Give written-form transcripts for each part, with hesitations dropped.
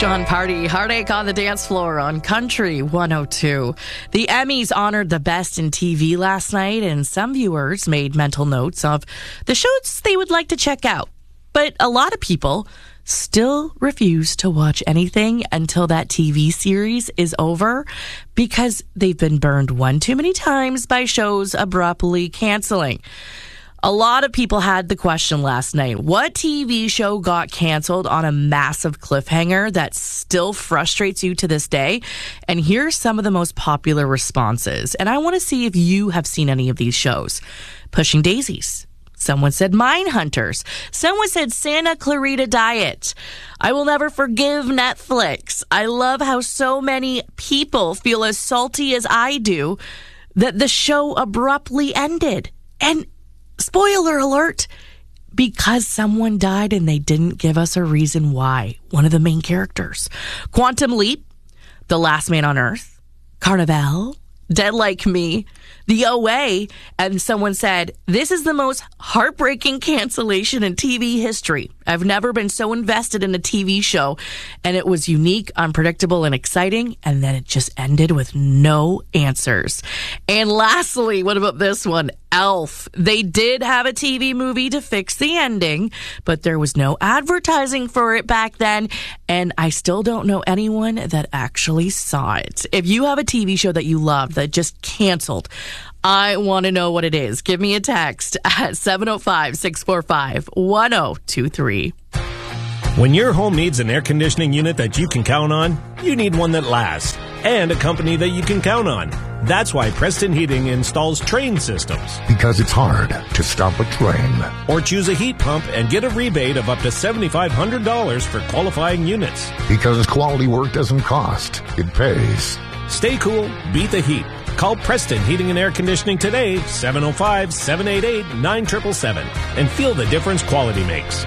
John Party, Heartache on the Dance Floor on Country 102. The Emmys honored the best in TV last night, and some viewers made mental notes of the shows they would like to check out. But a lot of people still refuse to watch anything until that TV series is over because they've been burned one too many times by shows abruptly canceling. A lot of people had the question last night, what TV show got canceled on a massive cliffhanger that still frustrates you to this day? And here's some of the most popular responses. And I want to see if you have seen any of these shows. Pushing Daisies. Someone said Mindhunters. Someone said Santa Clarita Diet. I will never forgive Netflix. I love how so many people feel as salty as I do that the show abruptly ended. And spoiler alert, because someone died and they didn't give us a reason why. One of the main characters. Quantum Leap, The Last Man on Earth, Carnival, Dead Like Me, The OA, and someone said, this is the most heartbreaking cancellation in TV history. I've never been so invested in a TV show, and it was unique, unpredictable, and exciting, and then it just ended with no answers. And lastly, what about this one? Elf. They did have a TV movie to fix the ending, but there was no advertising for it back then, and I still don't know anyone that actually saw it. If you have a TV show that you loved that just canceled, I want to know what it is. Give me a text at 705-645-1023. When your home needs an air conditioning unit that you can count on, you need one that lasts and a company that you can count on. That's why Preston Heating installs Train systems. Because it's hard to stop a train. Or choose a heat pump and get a rebate of up to $7,500 for qualifying units. Because quality work doesn't cost, it pays. Stay cool, beat the heat. Call Preston Heating and Air Conditioning today, 705-788-9777, and feel the difference quality makes.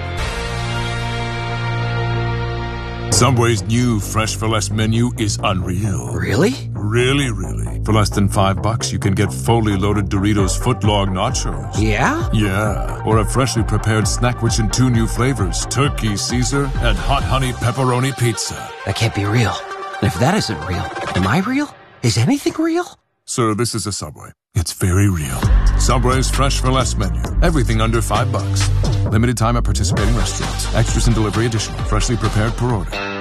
Subway's new Fresh for Less menu is unreal. Really? Really, really. For less than $5, you can get fully loaded Doritos footlong nachos. Yeah? Yeah. Or a freshly prepared snack rich in 2 new flavors, Turkey Caesar and Hot Honey Pepperoni Pizza. That can't be real. If that isn't real, am I real? Is anything real? Sir, this is a Subway. It's very real. Subway's Fresh for Less menu. Everything under $5. Limited time at participating restaurants. Extras and delivery additional. Freshly prepared per order.